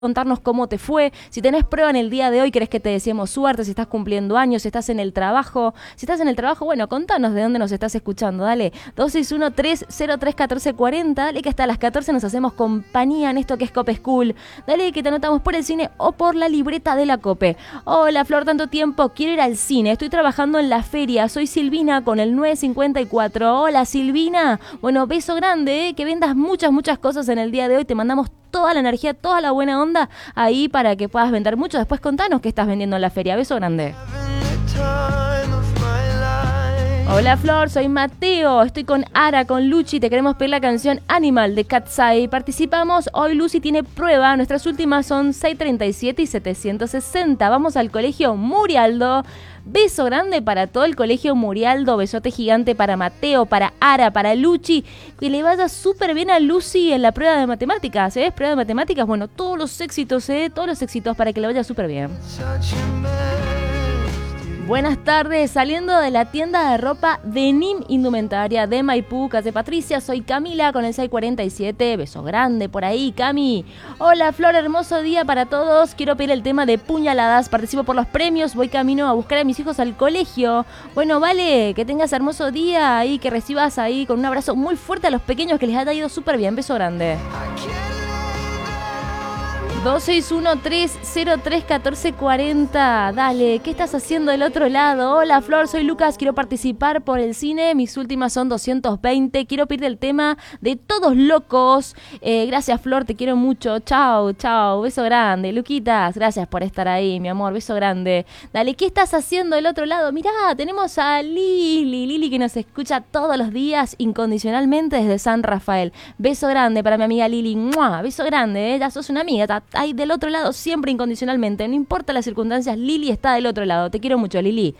contarnos cómo te fue. Si tenés prueba en el día de hoy, querés que te deseemos suerte. Si estás cumpliendo años, si estás en el trabajo. Si estás en el trabajo, bueno, contanos de dónde nos estás escuchando. Dale, 261-303-1440. Dale que hasta las 14 nos hacemos compañía en esto que es Cope School. Dale que te anotamos por el cine o por la libreta de la Cope. Hola, Flor, tanto tiempo. Quiero ir al cine. Estoy trabajando en la feria. Soy Silvina con el 954. Hola, Silvina. Bueno, beso grande, que vendas muchas cosas en el día de hoy. Te mandamos toda la energía, toda la buena onda ahí para que puedas vender mucho. Después contanos qué estás vendiendo en la feria. Beso grande. Hola Flor, soy Mateo, estoy con Ara, con Luchi, te queremos pedir la canción Animal de Katsai. Participamos, hoy Lucy tiene prueba, nuestras últimas son 637 y 760. Vamos al colegio Murialdo. Beso grande para todo el colegio Murialdo, besote gigante para Mateo, para Ara, para Luchi. Que le vaya súper bien a Lucy en la prueba de matemáticas, ¿eh? Prueba de matemáticas, bueno, todos los éxitos para que le vaya súper bien. Buenas tardes, saliendo de la tienda de ropa Denim Indumentaria de Maipú, calle Patricia, soy Camila con el 647, beso grande por ahí, Cami. Hola Flor, hermoso día para todos, quiero pedir el tema de Puñaladas, participo por los premios, voy camino a buscar a mis hijos al colegio. Bueno, vale, que tengas hermoso día y que recibas ahí con un abrazo muy fuerte a los pequeños, que les haya ido súper bien, beso grande. 261-303-1440. Dale, ¿qué estás haciendo del otro lado? Hola Flor, soy Lucas, quiero participar por el cine. Mis últimas son 220. Quiero pedir el tema de Todos Locos. Gracias Flor, te quiero mucho. Chao, chao, beso grande. Luquitas, gracias por estar ahí, mi amor, beso grande. Dale, ¿qué estás haciendo del otro lado? Mirá, tenemos a Lili que nos escucha todos los días incondicionalmente desde San Rafael. Beso grande para mi amiga Lili. ¡Mua! Beso grande, ya sos una amiga. Ahí del otro lado siempre incondicionalmente, no importa las circunstancias, Lili está del otro lado, te quiero mucho Lili.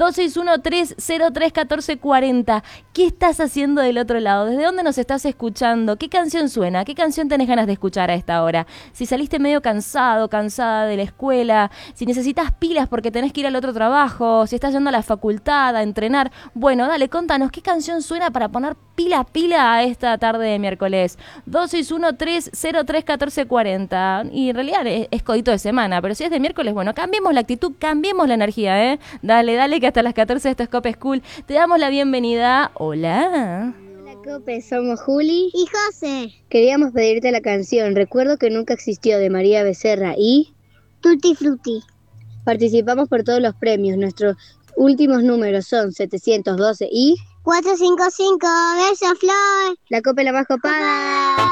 261-303-1440. ¿Qué estás haciendo del otro lado? ¿Desde dónde nos estás escuchando? ¿Qué canción suena? ¿Qué canción tenés ganas de escuchar a esta hora? Si saliste medio cansada de la escuela, si necesitas pilas porque tenés que ir al otro trabajo, si estás yendo a la facultad a entrenar, bueno, dale, contanos qué canción suena para poner pila a esta tarde de miércoles. 261-303-1440. Y en realidad es codito de semana, pero si es de miércoles, bueno, cambiemos la actitud, cambiemos la energía, ¿eh? Dale, que hasta las 14 esto es Cope School. Te damos la bienvenida. Hola. Hola Cope, somos Juli y José. Queríamos pedirte la canción Recuerdo que nunca existió de María Becerra y Tutti Frutti. Participamos por todos los premios. Nuestros últimos números son 712 y 455. ¡Beso, Flor! La Cope la más copada.